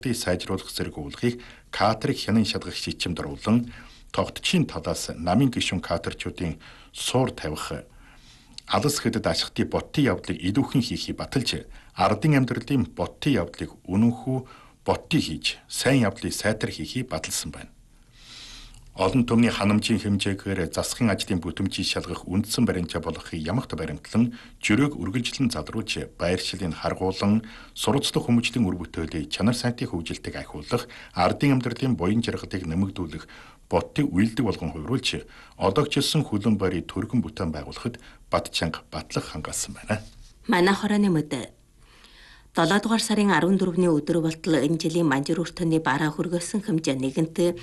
сайжруулах зэрэг уулахыг катерыг хянан шалгах шийдэмд оруулан тогтчийн талаас намын гишүүн катерчүүдийн суур тавих алс хэдэд ашигтын боттын явдлыг илүүхэн хийхийг баталж ардын амьдралын боттын явдлыг үнэнхүү боттыг хийж сайн явдлыг сайтар хийхийг баталсан байна. Олон түмний ханамжийн хэмжээгээр засгийн ажлын бүтэмжийг шалгах үндсэн баримтаа болгохыг ямагт баримтлан жөрөөг үргэлжлэн залруулж байршлыг харгуулан сурвалжлах хүмүүжлийн үр бүтээлийг чанар сайтын хөгжилтийг ахиулах ардын амьдралын буян жаргалтыг нэмэгдүүлэх боттыг үйлдэл болгон хувируулж одоогчилсан хөлөн барийг төргөн бүтээн байгуулахад Батчанга батлах хангасан байна. Манай хорооны мөд 7 дугаар сарын 14-ний өдөр болтол энэ жилийн манжир өртөний бараа хөргөсөн хэмжээ нэгэнт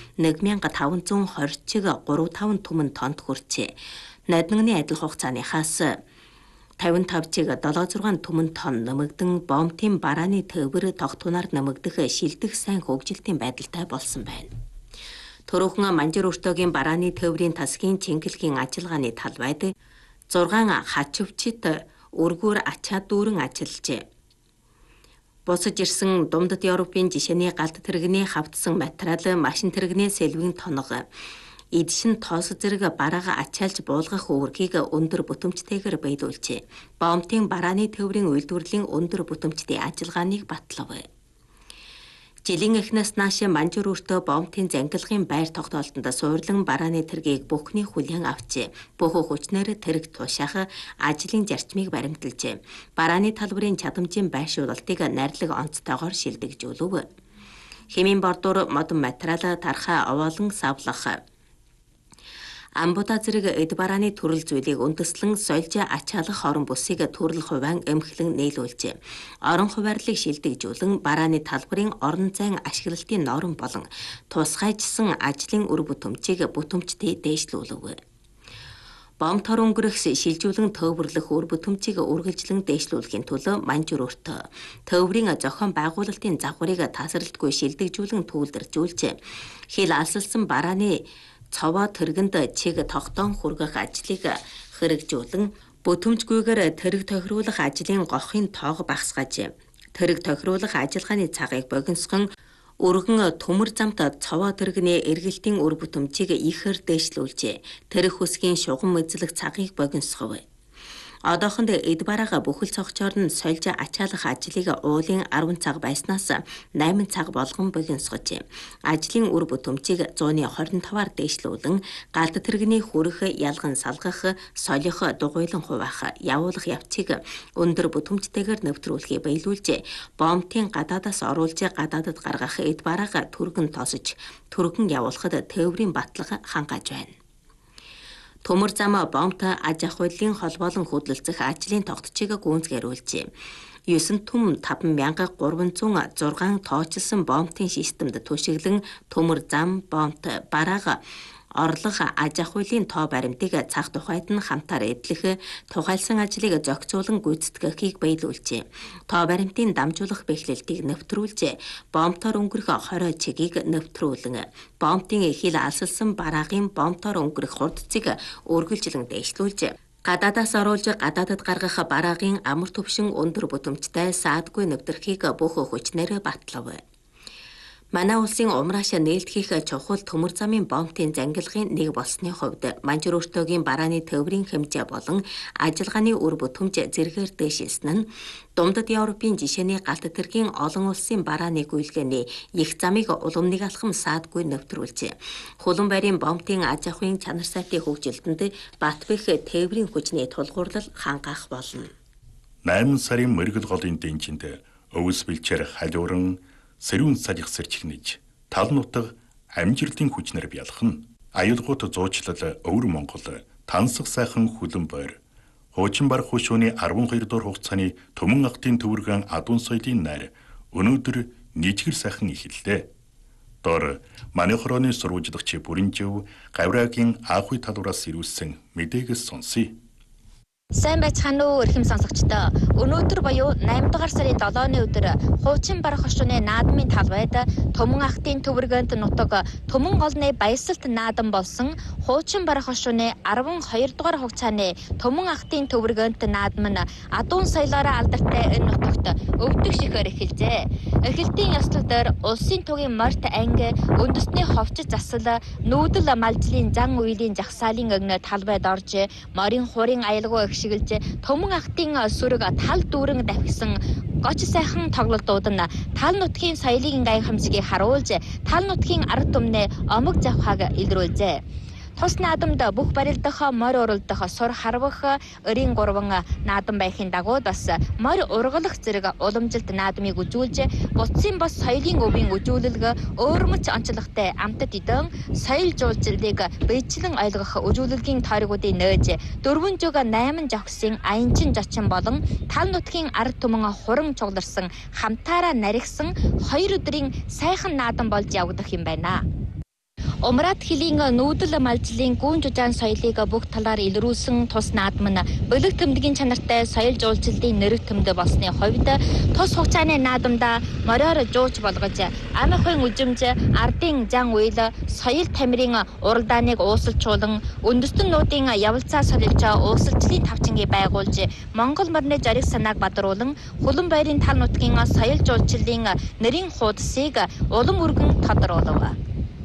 1520 чиг 35 түмэн тонн хүрчээ. Нодногны адил хугацааныхаас 55 чиг 76 түмэн тонн нэмэгдэн бомтын барааны төвөр тогтунаар нэмэгдэх шилдэх сайн хөгжилтийн байдалтай болсон байна. Төрөөхөн манжир өртөгийн барааны төврийн тасгийн чингэлгийн ажиллагааны талбайд 6 хачвчит өргөөр ачаа дүүрэн ажиллажээ. Босож ирсэн Думдад Европын жишээний галт тэрэгний хавтсан материал, машин тэрэгний сэлвийн тоног, эдшин тоос зэрэг бараага ачаалж буулгах үүргийг өндөр бүтэмжтэйгээр биелүүлжээ. Бомтын барааны төврийн үйлдвэрлэлийн өндөр бүтэмжтэй ажиллагааныг батлав. Жилийн эхнээс нааш манжир өртөө бомтын зангилгын байр тогтоолтонд суурлан барааны тэргийг бүхний хүлээн авчээ. Бөөхө хүчнээр тэрэг тушаах ажлын зарчмыг баримталжээ. Барааны талбарын чадамжийн байршуулалтыг найрлаг онцтойгоор шилдэгжүүлв. Хэмийн бордуур модон материал тархаа овоолон савлах амбута зэрэг эд барааны төрөл зүйлийг үндэслэн сольж ачаалах орон бүсийг төрөл хувиан эмхлэн нийлүүлжээ. Орон хуваарлыг шилдэгжүүлэн барааны талбарын орон зайн ашиглалтын норм болон тусгайжсан ажлын үр бүтэмжийг бүтэмжтэй дээшлүүлв. Бомтор өнгөрөх шилжүүлэн төвөрлөх үр бүтэмжийг үргэлжлэн дээшлүүлэхийн төлөө манжир өртөө төврийн зохион байгуулалтын загварыг тасралтгүй шилдэгжүүлэн түүлдэржүүлжээ. Хил алсалсан барааны цовоо тэргэнд чиг тогтоон хүргэх ажлыг хэрэгжүүлэн бүтэмжгүйгээр тэрэг тохируулах ажлын гохын тоог багасгаажээ. Тэрэг тохируулах ажиллагааны цагийг богиносгон өргөн төмөр замт цовоо тэрэгний эргэлтийн үр бүтэмжийг ихээр дээшлүүлжээ. Тэрэг хүсгийн шугам мэзлэх цагийг богиносгов. Одоохонд эд бараага бүхэл цогцоор нь сольж ачаалах ажлыг уулын 10 цаг байснаас 8 цаг болгон богиносгожээ. Ажлын үр бүтэмжийг 125-аар дээшлүүлэн галт тэрэгний хүрэх, ялган салгах, солих, дугуйлан хуваах, явуулах явцыг өндөр бүтэмжтэйгээр нэвтрүүлэхийг биелүүлжээ. Бомтын гадаадаас оруулж гадаадад гаргах эд бараага түргэн тосож, түргэн явуулахад тээврийн батлага хангааж байна. Төмөр зам бомт аж ахуйлын холбоолон хөдөлгөх ажлын тогтцыг гүйцэтгүүлжээ. 9 түм 5306 тоочилсон бомтын системд түшиглэн төмөр зам, бомт, бараага орлого аж ахуйлын тоо баримтыг цаг тухайд нь хамтаар эдлэх, тухайлсан ажлыг зохицуулан гүйцэтгэхийг биелүүлжээ. Тоо баримтын дамжуулах бэхлэлтийг нэвтрүүлж, бомтоор өнгөрөх 20 чигийг нэвтрүүлэн, бомтын хил алсалсан бараагийн бомтоор өнгөрөх хурдцыг үргэлжлэн дээшлүүлж, гадаадаас оруулж гадаадад гаргах бараагийн амар төвшин өндөр бүтэмжтэй саадгүй нэвтрхийг бүх хүчнээр батлав. Манай улсын умраашаа нээлтгийх чухал төмөр замын бомтын зангилгын нэг болсны хувьд манжир өртөөгийн барааны төврийн хэмжээ болон ажиллагааны үр бүтэмж зэргээр дээшилсэн нь Думдад Европын жишээний галт тэргийн олон улсын барааны гүйлгээний их замыг улам нэг алхам саадгүй нэвтрүүлжээ. Хулан байрын бомтын аж ахуйн чанар сайтын хөгжилтөнд бат бэх тээврийн хүчний тулгуурлал хангаах болно. 8 сарын мэрэгэл голын дэнжинд өвс бэлчээр халиуран сэрүүн салих сэрчгнэж тал нутаг амжилтын хүчнэр бялхан аюулгуут зуучлал өвөр Монгол тансах сайхан хүлэн бойр хуучин бар хушууны 12 дугаар хугацааны төмөн агдын төвөргөн адуун соёлын найр өнөөдөр нийтгэр сайхан эхэллээ. Дор манай хорооны сурвалжлагч Бүрэнжив Гавраагийн Аахуй талуураас ирүүлсэн мэдээгээс сонсъё. Сайн байцгаана уу эрхэм сонсогчдоо. Өнөөдөр буюу 8 дугаар сарын 7-ны өдөр хуучин барах хошууны наадмын талбайд Төмөн ахтын төвөргөнд нутаг Төмөн голны баясгалт наадам болсон хуучин барах хошууны 12 дугаар хугацааны Төмөн ахтын төвөргөнд наадам нь адуун соёлоороо алдартай энэ нутагт өвдөг шихээр эхэлжээ. Эхлэлтийн ёслол дээр улсын төвийн морьт анги, үндэсний ховчит засал, нүүдэл малжлын зан үйлийн жагсаалын өгнө талбайд орж морийн хурын аялгаа шигэлж Төмөн ахтын сүрэг тал дүүрэн давхисан гоч сайхан тоглолтууд нь тал нутгийн соёлын гайхамшигыг харуулж тал нутгийн ард түмнээ омог завхааг илрүүлжээ. Тус наадамд бүх барилдах, морь уралдах, сур харвах, өрийн гурван наадам байхын дагуу бас морь ургалах зэрэг уламжилт наадмыг үзүүлж, буцын бос соёлын өвийн үзүүлэлг өөрмөц онцлогтой амтд идэн соёл жуулчлалыг биечлэн ойлгох үзүүлэлгийн тойргуудыг нөөж, 4 зүг 8 жогсын аянчин зочин болон тал нутгийн ард түмэн хуран чугларсан хамтаараа наригсан 2 өдрийн сайхан наадам болж явагдах юм байна. Умрат хилийн нүүдэл малжлын гүн жужаан соёлыг бүх талаар илрүүлсэн тус наадам нь бөлөг тэмдгийн чанартай соёл жуулчлалын нэрэг тэмдэг болсны хувьд тус хугацааны наадамда мориор жууч болгож амихын үжимж ардын зан үйл соёл тамирын уралдааныг уусалжуулан үндэстэннүүдийн явалцаа солилж уусалчлалын тавчингийг байгуулж Монгол морины зориг санааг бадруулан Хулан баярын тал нутгийн соёл жуулчлалын нэрийн хуудсыг улам өргөн тодруулав.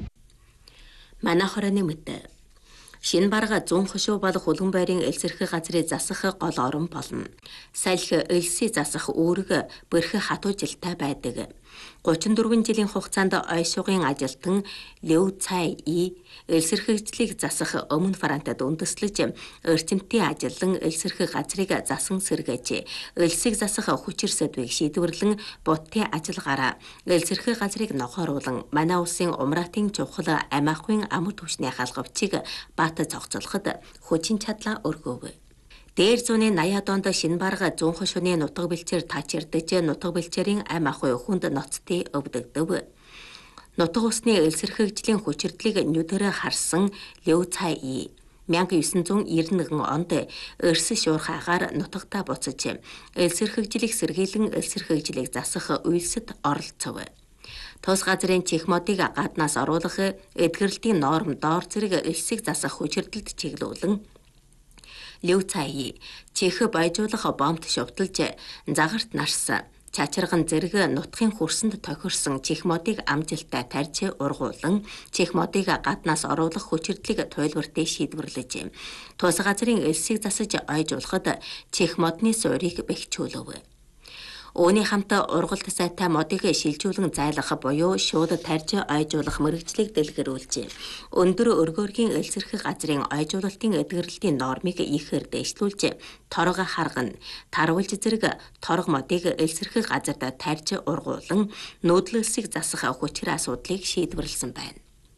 Манай хорооны мэт шинэ барга 100 хошуу болох Хулан баярын элсэрхэг газрыг засах гол орон болно. Салхи элсээ засах үүрэг бэрхэ хатуу жилтэй байдаг. 34 жилийн хугацаанд ойшуугын ажилтан Лев Цай И элсэрхэгжлийг засах өмнө Франтад үндэслэж эрчимтийн ажилтан элсэрхэг газрыг засан сэргээж элсийг засах хүчир сэдвийг шийдвэрлэн бутын ажиллагаараа элсэрхэг газрыг нохооруулан манай улсын умраатын чухал амиахын амар түвшний халгавчийг бат зогцолоход хүчин чадлаа өргөв. Дээр зууны 80-аад онд шинэ барга 100 хошууны нутаг бэлчээр тачирдаж нутаг бэлчээрийн амь ахуй хүнд ноцтой өвдөгдөв. Нутаг усны элсэрхэгжлийн хүчирдлийг нүдэрэ харсан Лев Цай И 1991 онд Эрс шуурхаагаар нутагтаа буцаж элсэрхэгжлийг сэргийлэн элсэрхэгжлийг засах үйлсэд оролцов. Тус газрын чих модыг гаднаас оруулах эдгэрлтийн норм доор зэрэг элсийг засах хүчирдэлд чиглүүлэн Лев Цай И чих баяжуулах бомбт шувталж загарт нарсан чачирган зэрэг нутгийн хөрсөнд тохирсон чих модыг амжилттай тарьж ургуулan чих модыг гаднаас оруулах хүчирдлийг туйлбартай шийдвэрлэж тус газрын элсийг засаж ойжуулахад чих модны суурийг бэхжүүлв. Үүний хамт ургалт сайтай модыг шилжүүлэн зайлах буюу шууд тарьж ойжуулах мэргэжлийг дэлгэрүүлж өндөр өргөөргийн элсэрхэг газрын ойжуулалтын эдгэрлэлтийн нормыг ихээр дэвшлүүлж торго харгана тарвалж зэрэг торго модыг элсэрхэг газарт тарьж ургуулan нүүдлэлсийг засах хүчээр асуудлыг шийдвэрлсэн байна.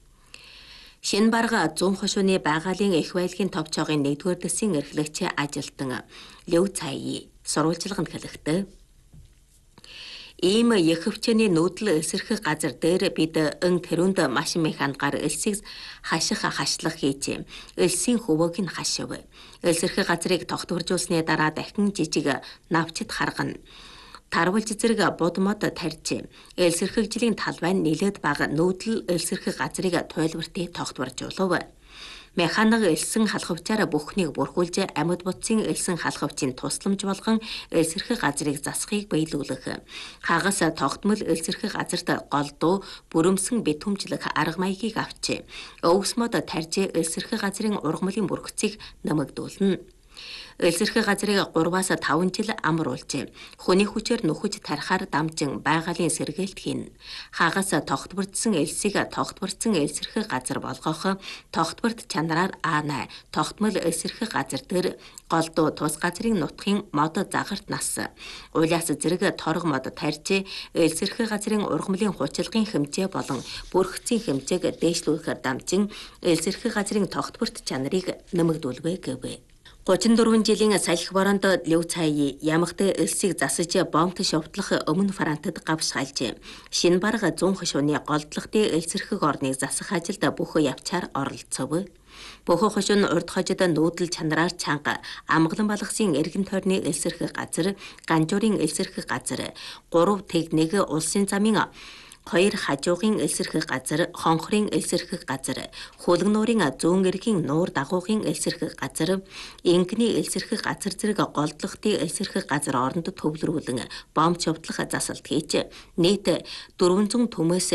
Шинэ барга 100 хошууны байгалийн их байлгийн товчоогын 1-р дэсийн эрхлэгч ажилтан Лев Цай И сурвалжлаганд хэлэхдээ ийм ехвчэний нүүдэл эсэрхэг газар дээр бид өн тэрүнд машин механикаар элсийг хаших хашлах хийж элсийн хөвөөг нь хашив. Элсэрхэг газрыг тогтворжуулсны дараа дахин жижиг навчид харгана. Тарвалж зэрэг будмод тарьж элсэрхэгжлийн талбай нь нэлээд бага нүүдэл элсэрхэг газрыг туйлбартай тогтворжуулав. Механик элсэн халахвчаараа бүхнийг бүрхүүлж амьд бутцын элсэн халахвчийн тусламж болгон элсэрхэг газрыг засахыг биелүүлэх. Хагас тогтмол элсэрхэг газарт голдуу бүрэмсэн битүүмжлэх арга маягийг авч өвс мод тарьж элсэрхэг газрын ургамлын бүрхцийг нэмэгдүүлнэ. Элсэрхэг газрыг 3-5 жил амруулж хүний хүчээр нөхөж тарихаар дамжин байгалийн сэргээлт хийнэ. Хагас тогтворцсон элсийг тогтворцсон элсэрхэг газар болгох тогтворт чанараар А8 тогтмол элсэрхэг газар дээр голдуу тус газрын нутгийн мод загарт нас улаас зэрэг торго мод тарьж элсэрхэг газрын ургамлын хучилгын хэмжээ болон бүрхцийн хэмжээг дээшлүүлэхээр дамжин элсэрхэг газрын тогтворт чанарыг нэмэгдүүлвэ гэв. 34 жилийн салхи бороонд Лев Цай И ямагтай элсийг засаж бомбт шувтлах өмнө Франтад гавшгайлж шинэ барга 100 хошууны голдлогтой элсэрхэг орныг засах ажилд бүх явчаар оролцов. Бохо хошин урд хожид нүүдэл чанараар чанга, амгалан балгасын эргэн тойрны элсэрх газар, ганжуурын элсэрх газар, 3 техник улсын замын 2 хажуугын элсэрх газар, хонхрын элсэрх газар, хулган нуурын зүүн эргийн нуур дагуугын элсэрх газар, инкний элсэрх газар зэрэг голдлогтын элсэрх газар оронд төвлөрүүлэн бомб чөвдлөх засалт хийж нийт 400 түмээс